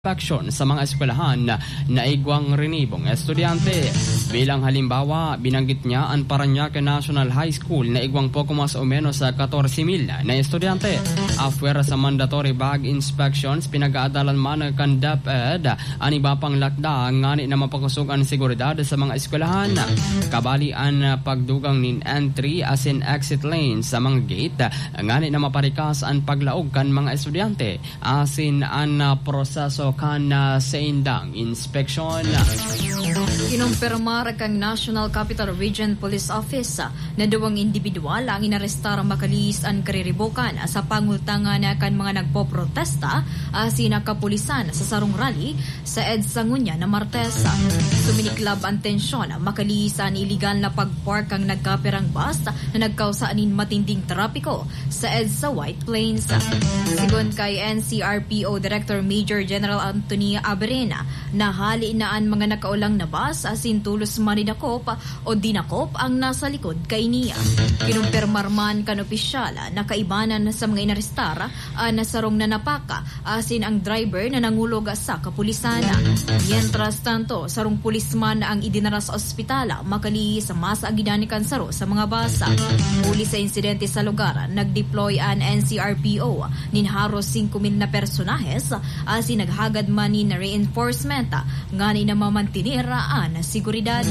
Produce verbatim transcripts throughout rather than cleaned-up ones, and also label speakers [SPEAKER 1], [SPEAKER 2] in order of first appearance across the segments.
[SPEAKER 1] inspection sa mga eskwelahan na naigwang renibong estudyante. Bilang halimbawa, binanggit niya ang Parañaque National High School na igwang poco mas o menos sa fourteen mil na estudyante. Afuera sa mandatory bag inspections, pinag-aadalan man kan DepEd ang iba pang lakda ngani na mapakusog ang seguridad sa mga eskwelahan. Kabali ang pagdugang nin entry as in exit lanes sa mga gate ngani na maparikas ang paglaog kan mga estudyante asin ang proseso kan uh, sa indang inspeksyon.
[SPEAKER 2] Kinumpirmar kang National Capital Region Police Office na duwang individual ang inarestar makalis ang kariribukan sa pangultangan kan mga nagpoprotesta asin kapulisan sa sarong rally sa EDSA ngunya na Martes. Suminiklab ang tensyon makalis ang iligal na pagpark ang nagkapirang bus na nagkausaanin matinding trapiko sa EDSA White Plains. Sigon kay N C R P O Director Major General Anthony Aberena, nahali na ang mga nakaulang na bus asin tulos maninakop o dinakop ang nasa likod kay niya. Kinumpirmar man kan opisyal na kaibanan sa mga inarestar ang nasarong nanapaka asin ang driver na nangulog sa kapulisana. Mientras tanto, sarong pulisman ang idinara sa ospitala makali sa mas agidanikan saro sa mga basa. Muli sa insidente sa lugar, nagdeploy ang N C R P O ninharos five mil na personahes asin naghagad man ni na reinforcement ngani na mamantiniraan na seguridad.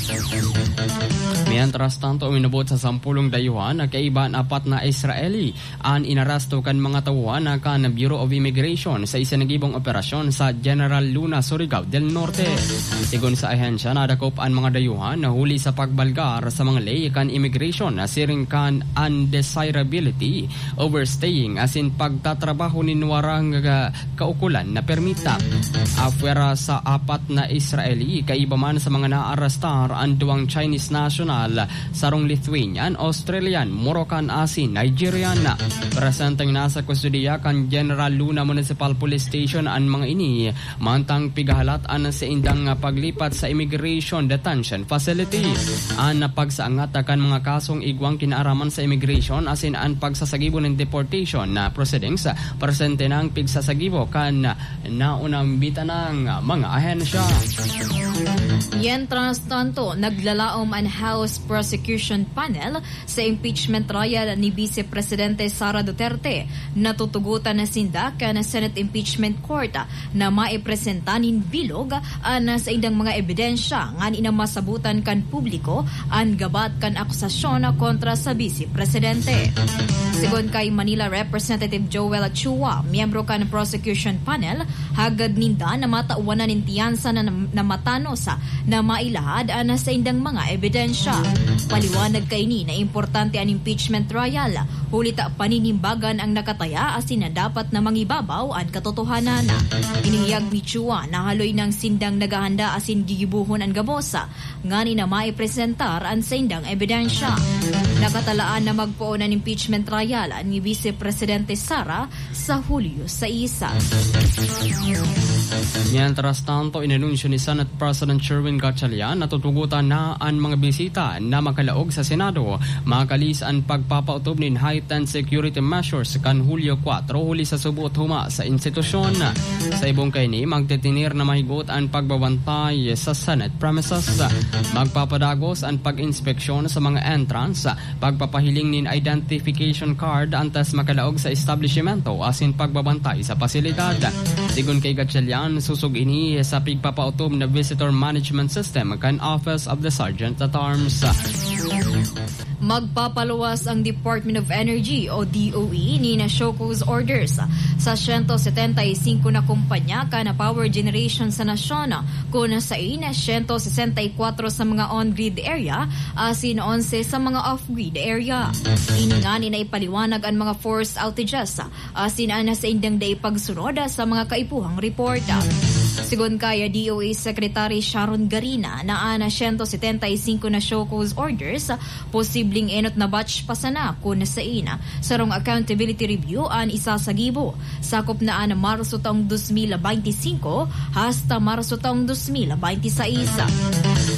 [SPEAKER 1] Mientras tanto, uminabot sa sampulong dayuhan na kaiban apat na Israeli ang inarasto kan mga tauhan na kan Bureau of Immigration sa isanagibong operasyon sa General Luna, Surigao del Norte. Sigon sa ahensya, nadakop ang mga dayuhan na huli sa pagbalgar sa mga lay kan immigration na siring kan undesirability, overstaying asin pagtatrabaho ni nuwarang kaukulan na permita. Afuera sa apat na Israeli, kaiba man sa mga naarastar ang duwang Chinese national, sarong Lithuanian, Australian, Moroccan asin Nigerian. Presenteng nasa kustudiya kan General Luna Municipal Police Station ang mga ini, mantang pigahalatan sa indang paglipat sa Immigration Detention Facility. Ang pagsaangat kan mga kasong igwang kinaaraman sa immigration asin ang pagsasagibo ng deportation na proceedings, presente ng pigsasagibo kan naunang bita ng mga ahensya.
[SPEAKER 2] Mientras tanto, naglalaom ang House Prosecution Panel sa impeachment trial ni Vice Presidente Sara Duterte. Natutugutan na sindakan na Senate Impeachment Court na maipresentanin bilog ang sa indang mga ebidensya nga na masabutan kan publiko ang gabat kan akusasyon kontra sa Vice Presidente. Sigon kay Manila Representative Joel Chua, miyembro kan Prosecution Panel, hagad ninda na matauwanan ng tiyansa na, na matanosa na mailahad ana sa indang mga ebidensya. Paliwanag kay ni na importante ang impeachment trial, hulita paninimbagan ang nakataya asin na dapat na mangibabaw ang katotohanan. Inihiyag ni Chua na haloy ng sindang nagahanda asin gigibuhon ang gabosa, ngani na maipresentar ang sa indang ebidensya. Nakatalaan na magpoon ang impeachment trial ni Vice Presidente Sara sa Hulyo sa isa.
[SPEAKER 1] Mientras tanto, inanunsyo ni Senate President Sherwin Gatchalian na tutugutan na ang mga bisita na makalaog sa Senado makalis ang pagpapautob nin heightened security measures kan Hulyo four huli sa subot huma sa institusyon. Sa ibong kay ni, magtitinir na mahigot ang pagbabantay sa Senate premises. Magpapadagos ang pag-inspeksyon sa mga entrance, pagpapahiling nin identification card antes makalaog sa establishmento asin pagbabantay sa pasilidad. Sigun kay Gatchalian, susog ini sa pigpapautom na visitor management system kan Office of the Sergeant at Arms.
[SPEAKER 2] Magpapaluwas ang Department of Energy o D O E ni na Shoko's orders sa one hundred seventy-five na kumpanya ka na power generation sa nasyon, kung sa ina one hundred sixty-four sa mga on-grid area asin eleven sa mga off-grid area. Iningani na ipaliwanag ang mga forced outages asin ana sa indang day pagsunod sa mga kaipuhang report. Sigon kaya D O A Secretary Sharon Garina na ana one hundred seventy-five na Shoko's orders, posibleng enot na batch pa sana kung sa ina. Sarong accountability review an isasagibo. Sakop na ana Marso taong twenty twenty-five hasta Marso taong twenty twenty-six.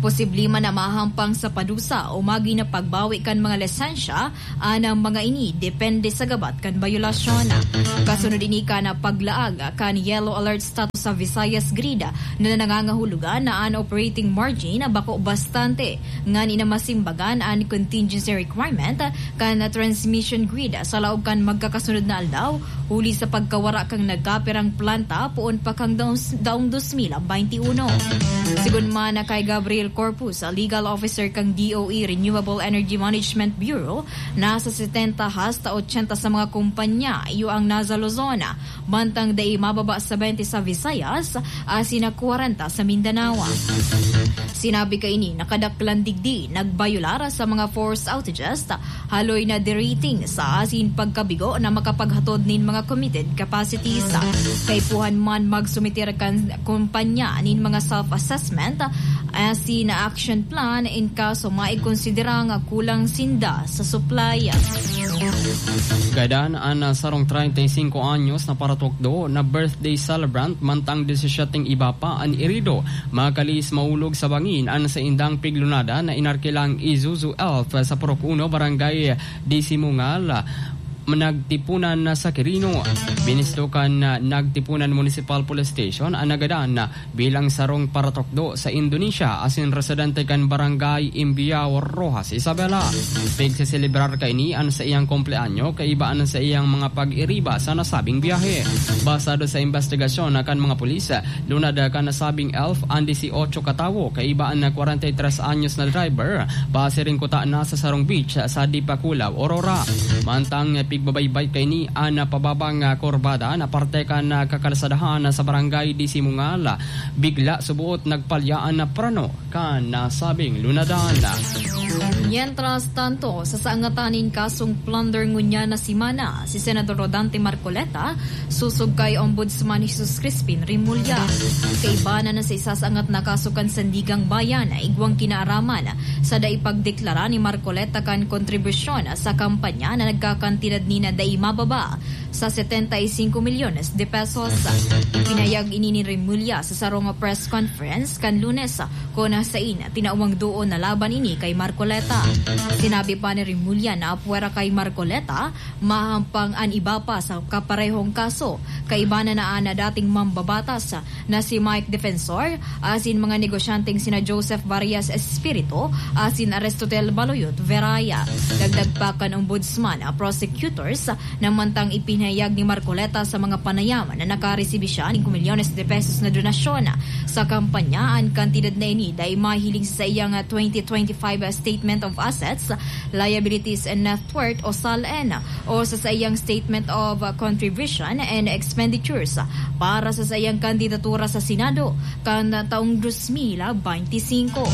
[SPEAKER 2] Posible man na mahampang sa padusa o magi na pagbawi kan mga lisensya anang mga ini depende sa gabat kan bayulasyon. Kasunod ini ka na paglaag kan yellow alert status sa Visayas Grid na nangangahulugan na an operating margin na bako bastante ngan inamasimbagan an contingency requirement kan na transmission grid sa laog kan magkakasunod na aldaw huli sa pagkawara kang nagkapirang planta poon pa kang daong two thousand twenty-one. Sigun man na kay Gabriel Corpus, a legal officer kang D O E Renewable Energy Management Bureau, nasa seventy hasta eighty sa mga kumpanya iyo ang nasa Luzon, bantang dai mababa sa twenty sa Visayas, asina forty sa Mindanao. Sinabi ka ini nakadaklan digdi nagbayulara sa mga force outages, haloy na derating sa asin pagkabigo na makapaghatod nin mga committed capacities. Kay puhan man magsumitir kan kumpanya nin mga self-assessment asin na action plan in kaso maikonsidera nga kulang sinda sa supply.
[SPEAKER 1] Gadaan ang sarong thirty-five anyos na paratokdo na birthday celebrant mantang seventeen iba pa ang irido makalis maulog sa bangin an sa indang piglunada na inarkilang Isuzu Elf sa Purok uno Barangay Disimungal nagtipunan na sa Quirino. Binistukan na nagtipunan Municipal Police Station ang nagadaan na bilang sarong paratokdo sa Indonesia asin residente kan Barangay Imbiao Rojas, Isabela. Pagsiselebrar ka ini an sa iyang kompleanyo kaibaan sa iyang mga pag-iriba sa nasabing biyahe. Basado sa investigasyon na kan mga pulis, lunad ka nasabing Elf ang eighteen katawo kaibaan na forty-three anyos na driver base rin kuta na sa Sarong Beach sa Dipakulaw, Aurora. Mantang pigbabaybay kay ni ana pababang korbada na parte kan kakalsadahan sa Barangay Disimungal, bigla subuot nagpalyaan na prano kan nasabing lunadan.
[SPEAKER 2] Mientras tanto, sa saangatanin kasong plunder ngunya na simana, si Senador Rodante Marcoleta susog kay Ombudsman Jesus Crispin Rimulya. Kaibana na sa isasangat na kasukan sandigang bayan na igwang kinaaraman sa daipagdeklara ni Marcoleta kan kontribusyon sa kampanya na nagkakantidad ni na dai mababa sa seventy-five milyones de pesos. Pinayag ini ni Rimulya sa sarong press conference kan Lunes kung nasain tinawang doon na laban ini kay Marcoleta. Sinabi pa ni Rimulya na apwera kay Marcoleta mahampang an iba pa sa kaparehong kaso kaibana na ana dating mambabatas na si Mike Defensor asin mga negosyanteng sina Joseph Varias Espirito asin Aristotel Baloyot Veraya. Dagdag pa kan ombudsman a prosecutors na mantang ipinayag ni Marcoleta sa mga panayam na nakaresibí siya ng milyones de pesos na donasyon sa kampanya. Ang kantidad na ini dahil mahiling sa iyang twenty twenty-five Statement of Assets, Liabilities and Net Worth o S A L N o sa iyang Statement of Contribution and Expenditures para sa iyang kandidatura sa Senado kan taong twenty twenty-five.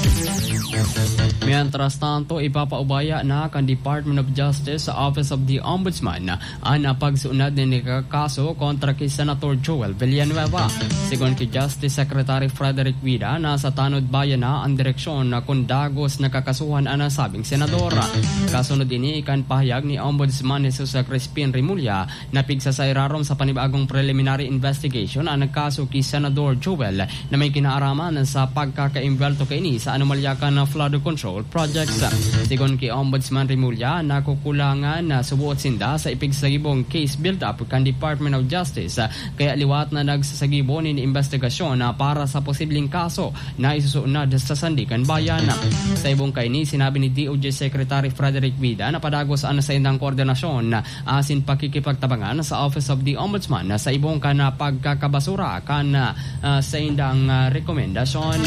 [SPEAKER 1] Mientras tanto, ipapaubaya na kan Department of Justice sa Office of the Ombudsman ang pagsunod ni kaso kontra kay Senator Joel Villanueva. Sigon kay Justice Secretary Frederick Vida, nasa tanod bayan na ang direksyon na kundagos na kakasuhan ang nasabing senadora. Kasunod ini ikan pahayag ni Ombudsman Jesus Crispin Rimulya na pigsasairarom sa panibagong preliminary investigation ang nagkaso kay Senador Joel na may kinaaraman sa pagkaka-imbelto kay ini sa anomalyakan na flood control projects. Sigon kay Ombudsman Rimulya, nakukulangan na subuot sinda sa ipigsagibong case build-up kan Department of Justice kaya liwat na nagsasagibo ni investigasyon na para sa posibleng kaso na isusunod sa Sandigan Bayan. Sa ibong kaini, sinabi ni D O J Secretary Frederick Vida na padagos ang sa indang koordinasyon asin pakikipagtabangan sa Office of the Ombudsman sa ibong kan pagkakabasura kan uh, sa indang uh, rekomendasyon.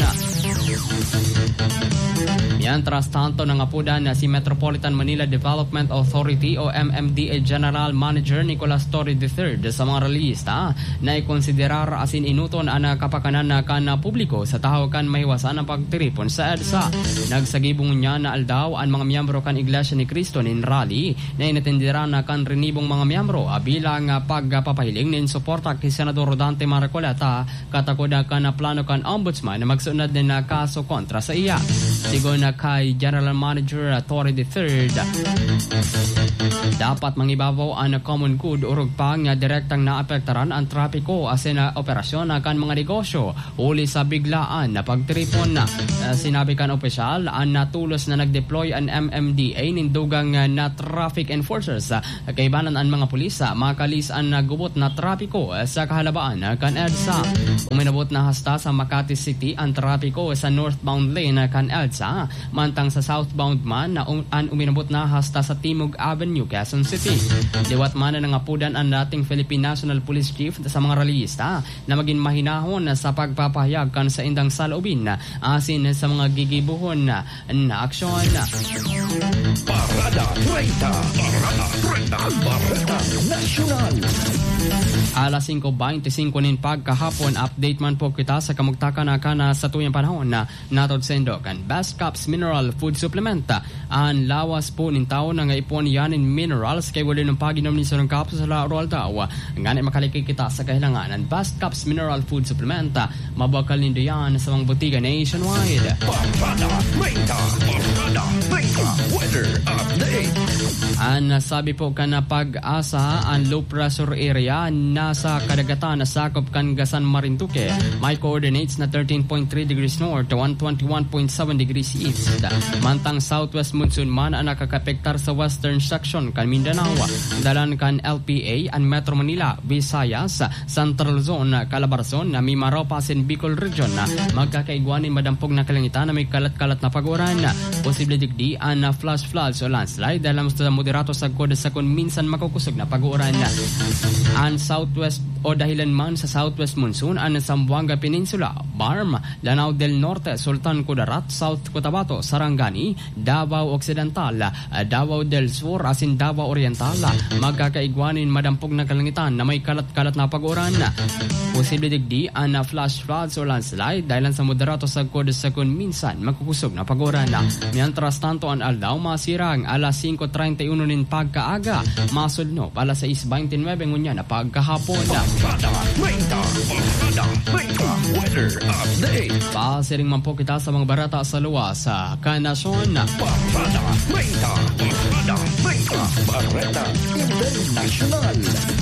[SPEAKER 1] Mientras tanto, nangapudan na si Metropolitan Manila Development Authority o M M D A General Manager Nicolas Torre the third sa mga realista na ikonsiderar asin inuton ang kapakanan na kan publiko sa tahaw kan mahiwasan ang pagtiripon sa EDSA. Nagsagibong niya na aldaw ang mga miyembro kan Iglesia ni Cristo nin rally na inatindira na kan rinibong mga miyembro bilang pagpapahiling nin suporta kay Senador Rodante Marcoleta katakoda kan na plano kan Ombudsman na magsunod din na kaso kontra sa iya. Sigon na kay General Manager Torre the third, dapat dapat mangibabaw ang common good urog pa nga direktang naapektaran ang trapiko asin na operasyon na kan mga negosyo uli sa biglaan na pagtripon na. Uh, sinabi kan opisyal ang natulos na nagdeploy ang M M D A nindugang uh, na traffic enforcers uh, kaibanan ang mga pulis uh, makalis ang nagubot na trapiko uh, sa kahalabaan uh, kan EDSA. Uminabot na hasta sa Makati City ang trapiko sa northbound lane uh, kan EDSA mantang sa southbound man na um, an uminabot na hasta sa Timog Avenue, Quezon City. Liwat man na nangapudan ang dating Philippine National Police Chief sa mga rallyista na maging mahinahon sa pagpapahayag kan sa indang saloobin asin sa mga gigibuhon na, na aksyon.
[SPEAKER 3] Parada treinta, Parada treinta, Parada Nacional.
[SPEAKER 1] Alas five twenty-five nin pagkahapon, update man po kita sa kamugtakan na kana sa tuyang panahon na natod sendo kan Best Cups Mineral Food Supplement. Ang lawas po nin taon na nga ipon yan in minerals kay wala ng paginom ni Sarang Cups sa Laurel daw. Ngani makalikay kita sa kahilangan ng Best Cups Mineral Food Supplement. Mabakal nindo yan sa mga botiga nationwide.
[SPEAKER 3] Parada treinta, Parada treinta, weather update.
[SPEAKER 1] Ang sabi po ka na pag-asa ang low pressure area nasa kadagatan na sakop kan Gasan Marinduque. May coordinates na thirteen point three degrees north to one twenty-one point seven degrees east. Mantang southwest monsoon man ang nakakapektar sa western section kan Mindanao. Dalan kan L P A ang Metro Manila, Visayas, Central Zone, Calabarzon, na Mimaropa sin Bicol Region na magkakaigwanin madampog na kalangitan na may kalat-kalat na paguran. Posible digdi ang flash floods o landslide dahil sa moderato sa koda sa kung minsan makukusog na paguran. Ang southwest o dahilan man sa southwest monsoon ang Zamboanga Peninsula, Barm, Lanao del Norte, Sultan Kudarat, South Cotabato, Sarangani, Davao Occidental, Davao del Sur, asin Davao Oriental, magkakaigwanin madampog na kalangitan na may kalat-kalat na paguran. Posible digdi ang flash floods o landslide dahil sa moderato sa koda sa kung minsan makukusog na paguran. Mientras tanto ang aldaw masirang alas five thirty-one nin pagkaaga, masulno alas six twenty-nine ngunya na pagkahapon.
[SPEAKER 3] Parada treinta, Parada treinta, weather update.
[SPEAKER 1] Pasiring man po kita sa mga barata sa luwas sa kanasyon.
[SPEAKER 3] Parada treinta, Parada treinta, Bareta International.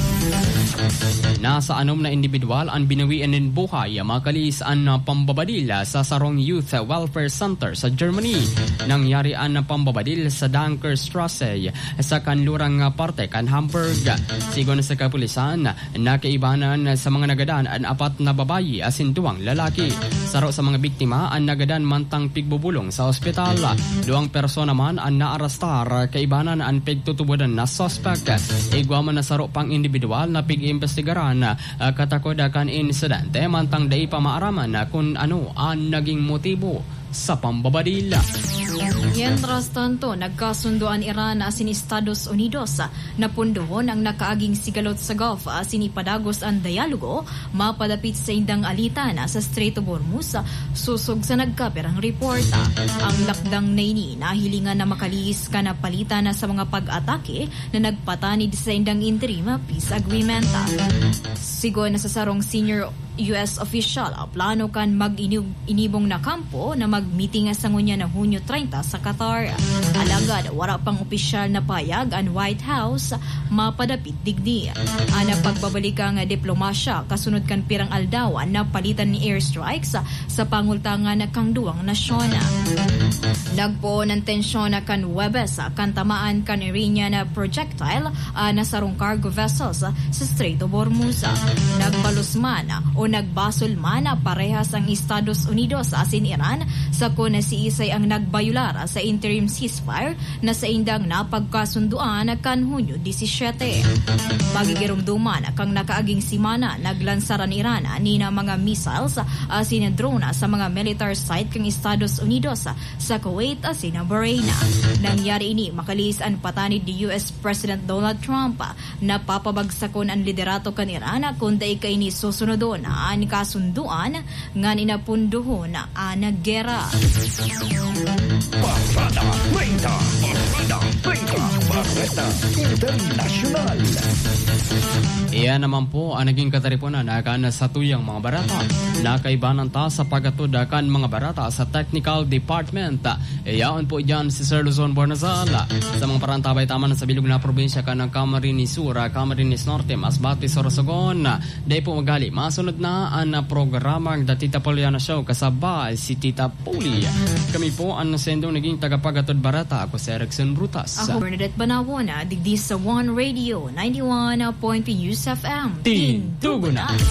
[SPEAKER 1] Nasa anom na individual ang binawian ng buhay makalis ang pambabadil sa Sarong Youth Welfare Center sa Germany. Nangyari ang pambabadil sa Dankerstrasse sa kanlurang parte kan Hamburg. Sigon sa kapulisan, nakaibanan sa mga nagadaan ang apat na babayi asin duwang lalaki. Saro sa mga biktima ang nagadaan mantang pigbubulong sa ospital. Duwang persona man ang naarastar kaibanan ang pigtutubudan na suspect. Igwaman na saro pang individual na pig-imbestigaran uh, katakodakan insidente mantang day pa maaraman uh, kung ano ang naging motibo sa pambabadila.
[SPEAKER 2] Mientras tanto, nagkasunduan Iran asin Estados Unidos na pundohon ang nakaaging sigalot sa Gulf asin ipadagos ang dialogo mapadapit sa indang alitan sa Strait of Hormuz susog sa nagkaperang reporta. Ang lakdang na ini nahilingan na makalihis ka na palitan sa mga pag-atake na nagpatanid sa indang interim peace agreement. Sigon na sa sarong senior U S official, plano kan mag-inibong na kampo na mag-meeting sa ngunya na Hunyo thirty sa Qatar. Alagad, wala pang opisyal na payag ang White House mapadapit digdi. Ana pagbabalik ang diplomasya kasunod kan pirang aldawan na palitan ni airstrikes sa pangultangan kang duwang nasyon. Nagpo ng tensyon na kan Webes kan tamaan kan Iranian na projectile uh, na sarong cargo vessels sa Strait of Hormuz. Nagbalusman o nagbasol man parehas ang Estados Unidos asin Iran sa kung si Isay ang nagbayular sa interim ceasefire na sa indang napagkasunduan kan Hunyo seventeen. Pagigirumduman kang nakaaging simana naglansaran Iran ni na mga missiles asin drone sa mga military site kang Estados Unidos sa Kuwait asin Bahrain. Nangyari ini makalis ang patanid ni U S President Donald Trump na papabagsakon ang liderato kan Iran kundi ikay ni susunodon ang kasunduan nga ninapunduhon ang gera.
[SPEAKER 3] Parada treinta, Parada treinta, Barreta International.
[SPEAKER 1] Iyan naman po ang naging kataripunan akan sa tuyang mga barata. Nakaibanan ta sa pagatod akan mga barata sa Technical Department. Iyan po dyan si Sir Luzon Bornazal. Sa mga parantabay taman sa bilog na probinsya ka ng Camarines Sur, Camarines Norte, Masbate, Sorsogon. Dahil po magali, masunod na ang programang The Tita Poliana Show kasabay si Tita Poli. Kami po ang nasendong naging tagapagatod barata. Ako si Erickson Brutas.
[SPEAKER 2] Ako Bernadette Banawon, digdi sa One Radio ninety-one point three U S F M.
[SPEAKER 1] Tintugo na!